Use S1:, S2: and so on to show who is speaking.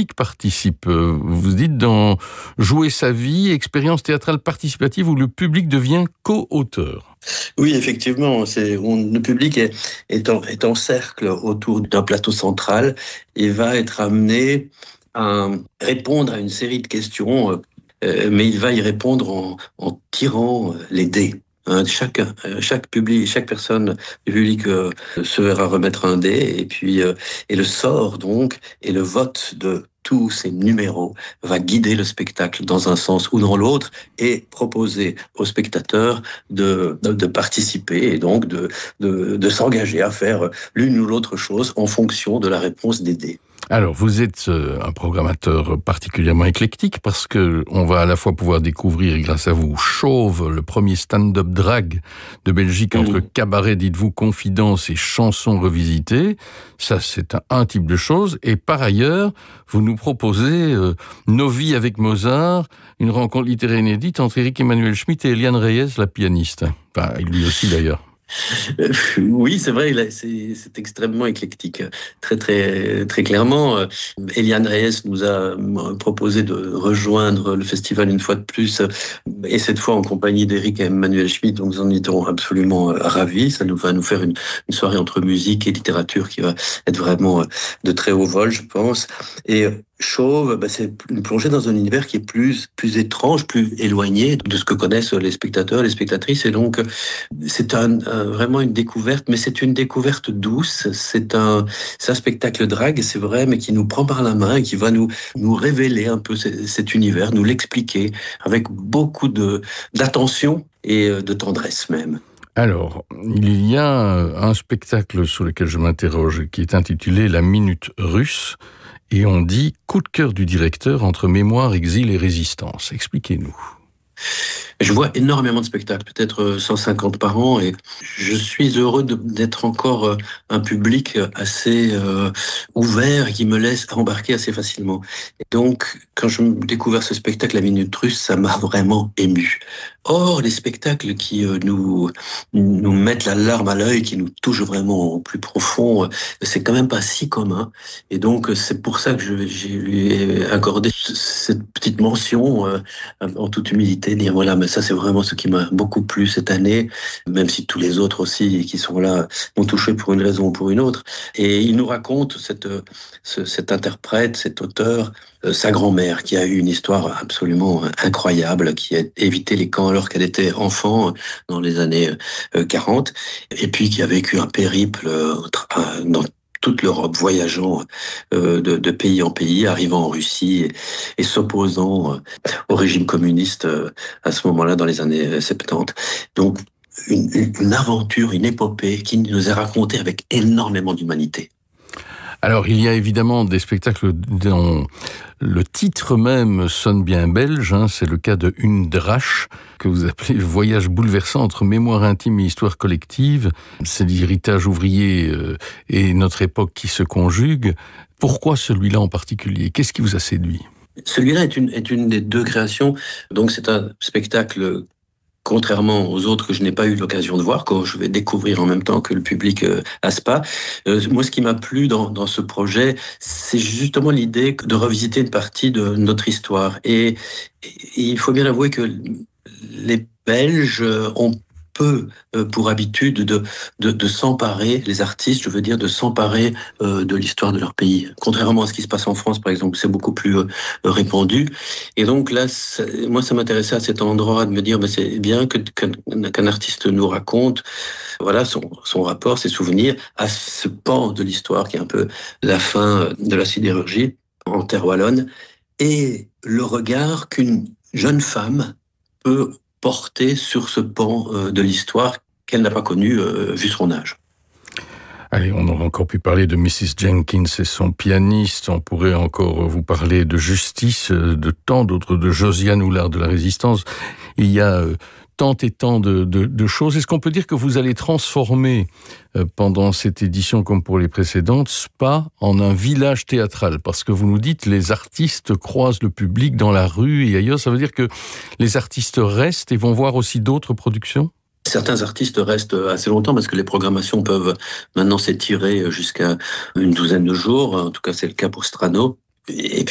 S1: public participe. Vous dites dans Jouer sa vie, expérience théâtrale participative où le public devient co-auteur.
S2: Oui, effectivement, le public est en cercle autour d'un plateau central et va être amené à répondre à une série de questions, mais il va y répondre en tirant les dés. Chaque personne du public se verra remettre un dé et le sort donc et le vote de tous ces numéros va guider le spectacle dans un sens ou dans l'autre et proposer aux spectateurs de participer et donc de s'engager à faire l'une ou l'autre chose en fonction de la réponse des dés.
S1: Alors, vous êtes un programmateur particulièrement éclectique parce que on va à la fois pouvoir découvrir, grâce à vous, Chauve, le premier stand-up drag de Belgique entre cabaret, dites-vous, confidence et chansons revisitées. Ça, c'est un type de choses. Et par ailleurs, vous nous proposez Nos vies avec Mozart, une rencontre littéraire inédite entre Éric Emmanuel Schmitt et Eliane Reyes, la pianiste. Enfin, lui aussi d'ailleurs.
S2: Oui, c'est vrai, c'est extrêmement éclectique. Très, très, très clairement, Eliane Reyes nous a proposé de rejoindre le festival une fois de plus, et cette fois en compagnie d'Éric et Emmanuel Schmitt, donc nous en étions absolument ravis. Ça va nous faire une soirée entre musique et littérature qui va être vraiment de très haut vol, je pense. Et Chauve, c'est une plongée dans un univers qui est plus étrange, plus éloigné de ce que connaissent les spectateurs, les spectatrices. Et donc, c'est vraiment une découverte, mais c'est une découverte douce. C'est un spectacle drague, c'est vrai, mais qui nous prend par la main et qui va nous révéler un peu cet univers, nous l'expliquer avec beaucoup d'attention et de tendresse même.
S1: Alors, il y a un spectacle sur lequel je m'interroge qui est intitulé La Minute Russe. Et on dit coup de cœur du directeur entre mémoire, exil et résistance. Expliquez-nous.
S2: Je vois énormément de spectacles, peut-être 150 par an, et je suis heureux d'être encore un public assez ouvert et qui me laisse embarquer assez facilement. Et donc, quand je découvre ce spectacle, La Minute Russe, ça m'a vraiment ému. Or, les spectacles qui nous mettent la larme à l'œil, qui nous touchent vraiment au plus profond, c'est quand même pas si commun. Et donc, c'est pour ça que j'ai lui accordé cette petite mention en toute humilité, dire voilà, mais ça c'est vraiment ce qui m'a beaucoup plu cette année, même si tous les autres aussi qui sont là m'ont touché pour une raison ou pour une autre. Et il nous raconte cet interprète, cet auteur, sa grand-mère qui a eu une histoire absolument incroyable, qui a évité les camps alors qu'elle était enfant dans les années 40, et puis qui a vécu un périple dans toute l'Europe, voyageant de pays en pays, arrivant en Russie et s'opposant au régime communiste à ce moment-là, dans les années 70. Donc, une aventure, une épopée qui nous est racontée avec énormément d'humanité.
S1: Alors, il y a évidemment des spectacles dont le titre même sonne bien belge, c'est le cas de Une Drache, que vous appelez Voyage bouleversant entre mémoire intime et histoire collective. C'est l'héritage ouvrier et notre époque qui se conjuguent. Pourquoi celui-là en particulier ? Qu'est-ce qui vous a séduit ?
S2: Celui-là est une des deux créations. Donc, c'est un spectacle contrairement aux autres que je n'ai pas eu l'occasion de voir, que je vais découvrir en même temps que le public à Spa. Moi, ce qui m'a plu dans ce projet, c'est justement l'idée de revisiter une partie de notre histoire. Et il faut bien avouer que les Belges ont peu pour habitude de s'emparer, les artistes, je veux dire, de s'emparer de l'histoire de leur pays. Contrairement à ce qui se passe en France, par exemple, c'est beaucoup plus répandu. Et donc là, moi, ça m'intéressait à cet endroit de me dire, c'est bien qu'un artiste nous raconte, voilà, son rapport, ses souvenirs à ce pan de l'histoire qui est un peu la fin de la sidérurgie en terre wallonne, et le regard qu'une jeune femme peut porter sur ce pan de l'histoire qu'elle n'a pas connu vu son âge.
S1: Allez, on aurait encore pu parler de Mrs. Jenkins et son pianiste, on pourrait encore vous parler de Justice, de tant d'autres, de Josiane Houlard de la Résistance. Il y a tant et tant de choses. Est-ce qu'on peut dire que vous allez transformer pendant cette édition comme pour les précédentes Spa en un village théâtral? Parce que vous nous dites les artistes croisent le public dans la rue et ailleurs. Ça veut dire que les artistes restent et vont voir aussi d'autres productions?
S2: Certains artistes restent assez longtemps parce que les programmations peuvent maintenant s'étirer jusqu'à une douzaine de jours. En tout cas, c'est le cas pour Strano. Et